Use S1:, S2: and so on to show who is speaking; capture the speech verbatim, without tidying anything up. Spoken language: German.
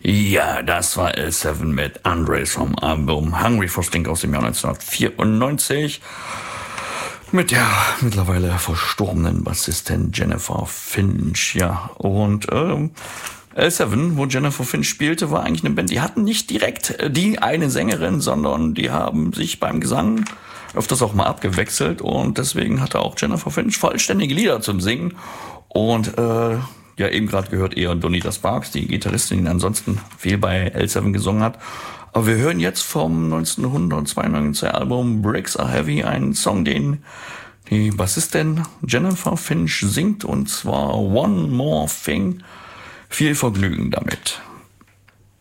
S1: Ja, das war L sieben mit Andres vom Album Hungry for Stink aus dem Jahr neunzehnhundertvierundneunzig. Mit der mittlerweile verstorbenen Bassistin Jennifer Finch, ja. Und ähm, L sieben, wo Jennifer Finch spielte, war eigentlich eine Band, die hatten nicht direkt die eine Sängerin, sondern die haben sich beim Gesang öfters auch mal abgewechselt und deswegen hatte auch Jennifer Finch vollständige Lieder zum Singen. Und äh, ja, eben gerade gehört eher Donita Sparks, die Gitarristin, die ansonsten viel bei L sieben gesungen hat. Aber wir hören jetzt vom neunzehnhundertzweiundneunzig Album Bricks Are Heavy einen Song, den die Bassistin Jennifer Finch singt, und zwar One More Thing. Viel Vergnügen damit.